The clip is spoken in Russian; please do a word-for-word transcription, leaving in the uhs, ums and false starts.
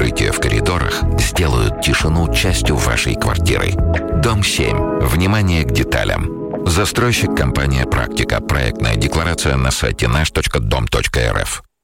покрытия в коридорах сделают тишину частью вашей квартиры. Дом семь. Внимание к деталям. Застройщик компания «Практика». Проектная декларация на сайте наш точка дом точка эр эф.